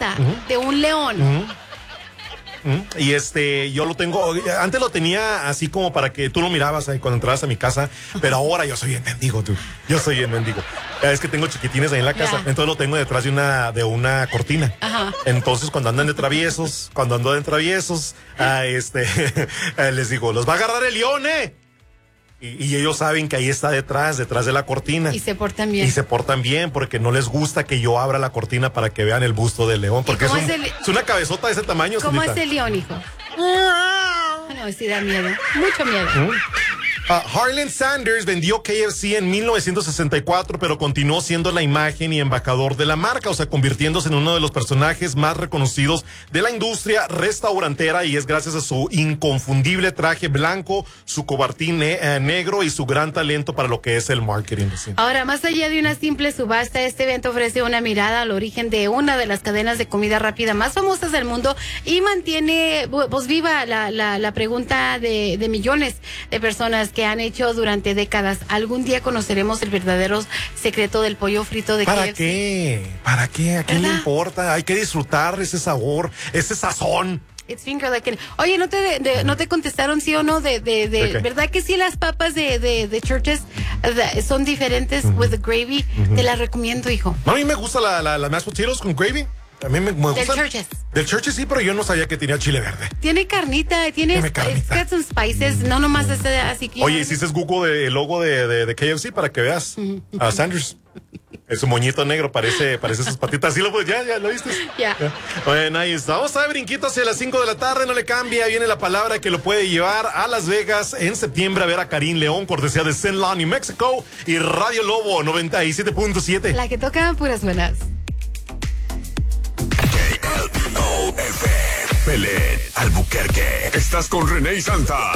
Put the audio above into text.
cabezota de un león. Y yo lo tengo, antes lo tenía así como para que tú lo mirabas ahí cuando entrabas a mi casa, pero ahora yo soy bien mendigo, tú. Yo soy bien mendigo. Es que tengo chiquitines ahí en la casa, entonces lo tengo detrás de una cortina. Ajá. Entonces cuando ando de traviesos, les digo, los va a agarrar el león, Y ellos saben que ahí está detrás de la cortina. Y se portan bien. Y se portan bien porque no les gusta que yo abra la cortina para que vean el busto del león. Porque es una cabezota de ese tamaño. ¿Cómo Solita. es el león, hijo? No, sí da miedo. Mucho miedo. Harlan Sanders vendió KFC en 1964, pero continuó siendo la imagen y embajador de la marca, o sea, convirtiéndose en uno de los personajes más reconocidos de la industria restaurantera, y es gracias a su inconfundible traje blanco, su cobertín negro y su gran talento para lo que es el marketing. Ahora, más allá de una simple subasta, este evento ofrece una mirada al origen de una de las cadenas de comida rápida más famosas del mundo y mantiene viva la pregunta de millones de personas que han hecho durante décadas. ¿Algún día conoceremos el verdadero secreto del pollo frito de KFC? ¿Para qué? ¿Para qué? ¿A quién le importa? Hay que disfrutar ese sabor, ese sazón. Oye, ¿no te contestaron sí o no de verdad que sí las papas de Churches son diferentes with the gravy? Te las recomiendo, hijo. No, a mí me gusta la mashed potatoes con gravy. También me gusta. Del Churches sí, pero yo no sabía que tenía chile verde. Tiene carnita, tiene some spices, no nomás así que. Oye, hiciste Google el logo de KFC para que veas a Sanders. Es un moñito negro, parece sus patitas. ¿Sí ya lo viste? Ya. Bueno, ahí está. Vamos a ver brinquito hacia las 5 de la tarde, no le cambia. Viene la palabra que lo puede llevar a Las Vegas en septiembre a ver a Karim León, cortesía de St. Lonnie, México, y Radio Lobo 97.7. La que toca puras buenas. Pelé, Albuquerque. Estás con René y Santa.